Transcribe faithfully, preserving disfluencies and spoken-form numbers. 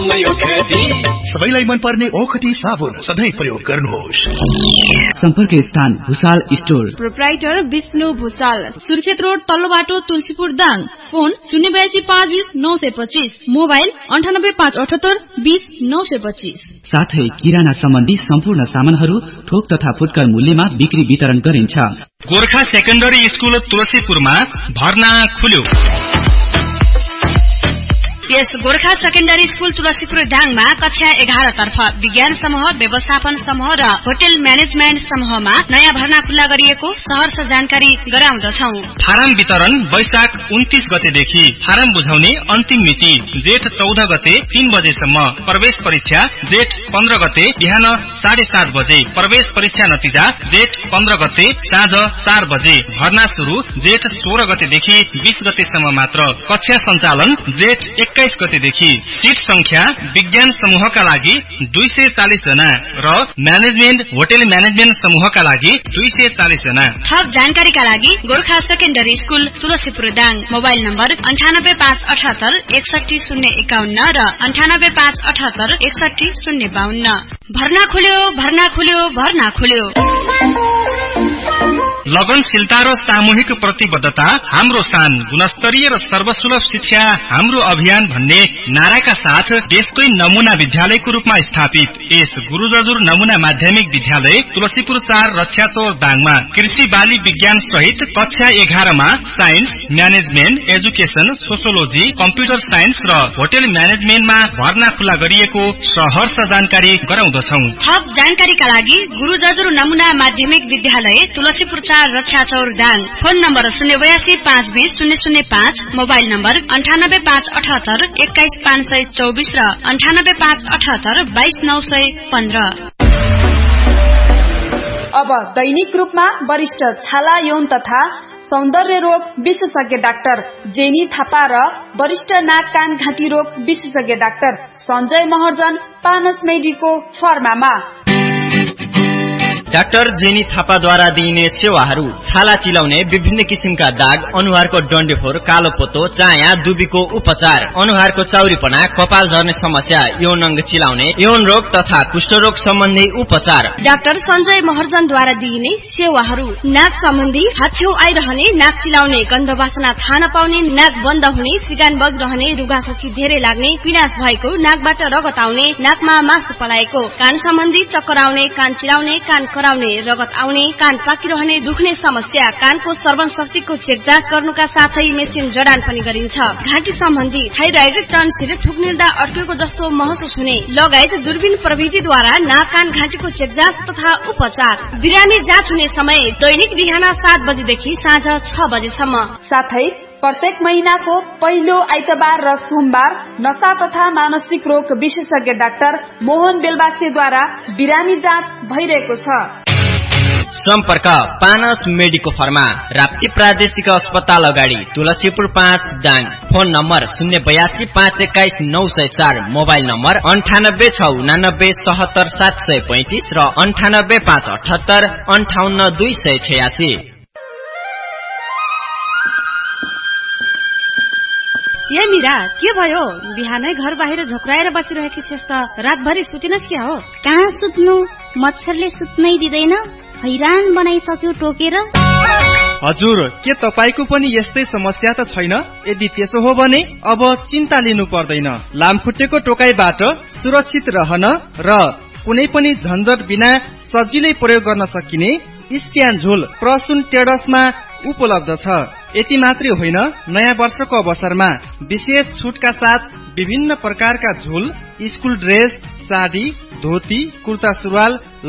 सबैलाई मनपर्ने ओखती साबुन सधैँ प्रयोग गर्नुहोस्। सम्पर्क स्थान Bhusal store, proprietor Vishnu Bhusal, Surkhet road तल्लो बाटो तुलसीपुर दाङ। फोन शून्य बयासी पाँच बीस नौ सय पच्चीस, मोबाइल अन्ठानब्बे पाँच अठहत्तर बीस नौ सय पच्चीस। साथै किराना सम्बन्धी सम्पूर्ण सामानहरू थोक तथा फुटकर मूल्यमा बिक्री वितरण गरिन्छ। गोर्खा सेकेन्डरी स्कुल तुलसीपुरमा भर्ना खुल्यो। यस गोर्खा सेकेन्डरी स्कुल तुलसीपुर दाङमा कक्षा एघार तर्फ विज्ञान समूह, व्यवस्थापन समूह र होटल म्यानेजमेन्ट समूहमा नयाँ भर्ना खुल्ला गरिएको सहर्ष जानकारी गराउँदछौ। फारम वितरण वैशाख उन्तीस गतेदेखि, फारम बुझाउने अन्तिम मिति जेठ चौध गते तीन बजेसम्म, प्रवेश परीक्षा जेठ पन्ध्र गते बिहान साढे सात बजे, प्रवेश परीक्षा नतिजा जेठ पन्ध्र गते साँझ चार बजे। भर्ना शुरू जेठ सोह्र गतेदेखि बीस गतेसम्म मात्र। कक्षा सञ्चालन जेठ एक्काइस गतेदेखि। सीट संख्या विज्ञान समूहका लागि दुई सय चालिस जना र म्यानेजमेन्ट होटल म्यानेजमेन्ट समूहका लागि दुई सय चालिस जना। थप जानकारीका लागि Gorkha secondary school Tulsipur Dang, mobile number अन्ठानब्बे पाँच अठहत्तर एकसठी शून्य एकाउन्न र अन्ठानब्बे पाँच अठहत्तर एकसठी शून्य बाहन्न। भर्ना खुल्यो, भर्ना खुल्यो, भर्ना खुल्यो। लगनशीलता र सामूहिक प्रतिबद्धता हाम्रो शान, गुणस्तरीय र सर्वसुलभ शिक्षा हाम्रो अभियान भन्ने नाराका साथ देशकै नमूना विद्यालयको रूपमा स्थापित यस गुरु जजुर नमूना माध्यमिक विद्यालय तुलसीपुर चार रक्षाचौर दाङमा कृषि बाली विज्ञान सहित कक्षा एघारमा science, management, education, sociology, computer science र होटल म्यानेजमेन्टमा भर्ना खुल्ला गरिएको सहर्ष जानकारी गराउँदछौ। थप जानकारीका लागि गुरु जजुर नमूना माध्यमिक विद्यालय तुलसीपुर चार रक्षाचौर दाङ। फोन नम्बर शून्य बयासी पाँच बीस शून्य शून्य पाँच, मोबाइल नम्बर अन्ठानब्बे पाँच अठहत्तर एक्काइस पाँच सय चौबिस र अन्ठानब्बे पाँच अठहत्तर बाइस नौ सय पन्ध्र। अब दैनिक रूपमा वरिष्ठ छाला यौन तथा सौन्दर्य रोग विशेषज्ञ डाक्टर जेनी थापा र वरिष्ठ नाक कान घाँटी रोग विशेषज्ञ doctor Sanjay Maharjan पानस मेडीको फर्मामा। Doctor jenny थापाद्वारा दिइने सेवाहरू: छाला चिलाउने, विभिन्न किसिमका दाग, अनुहारको डन्डेफोर, कालो पोतो, चाया, दुबीको उपचार, अनुहारको चाउरीपना, कपाल झर्ने समस्या, यौन अंग चिलाउने, यौन रोग तथा कुष्ठरोग सम्बन्धी उपचार। डाक्टर सञ्जय महर्जनद्वारा दिइने सेवाहरू: नाक सम्बन्धी, हाछेउ आइरहने, नाक चिलाउने, गन्ध वासना थाहा नपाउने, नाक बन्द हुने, सिगान बगिरहने, रुगाखोकी धेरै लाग्ने, पिनास भएको, नाकबाट रगत आउने, नाकमा मासु पलाएको, कान सम्बन्धी, चक्कर आउने, कान चिलाउने, कान कराउने, रगत आउने, कान पाकिरहने, दुख्ने समस्या, कानको श्रवण शक्तिको चेक जाँच गर्नुका साथै मेसिन जडान पनि गरिन्छ। घाँटी सम्बन्धी, थाइराइड, टन्सिल, थुक निल्दा अड्केको जस्तो महसुस हुने लगायत दूरबीन प्रविधिद्वारा नाक कान घाँटीको चेक जाँच तथा उपचार। बिरामी जाँच हुने समय दैनिक बिहान सात बजेदेखि साँझ छ बजेसम्म। साथै प्रत्येक महिनाको पहिलो आइतबार र सोमबार नशा तथा मानसिक रोग विशेषज्ञ डाक्टर मोहन बेलबासेद्वारा बिरामी जाँच भइरहेको छ। सम्पर्क पानस मेडिको फर्मा, राप्ती प्रादेशिक अस्पताल अगाडि, तुलसीपुर पाँच दाङ। फोन नम्बर शून्य बयासी पाँच एक्काइस नौ सय चार, मोबाइल नम्बर अन्ठानब्बे छ उनानब्बे सहत्तर सात सय पैंतिस र अन्ठानब्बे पाँच अठहत्तर अन्ठाउन्न दुई सय छयासी। ए मिरा, के भयो? बिहानै घर बाहिर झोक्राएर बसिरहेकी छेस् त, रातभरि सुतिनस् क्या हो? कहाँ सुत्नु, मच्छरले सुत्नै दिँदैन, हैरान बनाइसक्यो टोकेर। हजुर, के तपाईको पनि यस्तै समस्या त छैन? यदि त्यसो हो भने अब चिन्ता लिनु पर्दैन। लामखुट्टेको टोकाइबाट सुरक्षित रहन र कुनै पनि झन्झट बिना सजिलै प्रयोग गर्न सकिने स्ट्यान्ड झोल प्रसुन ट्रेडर्समा उपलब्ध छ। यति मात्रै होइन, नयाँ वर्षको अवसरमा विशेष छुटका साथ विभिन्न प्रकारका झोल, स्कुल ड्रेस, साडी, धोती, कुर्ता सुरुवाल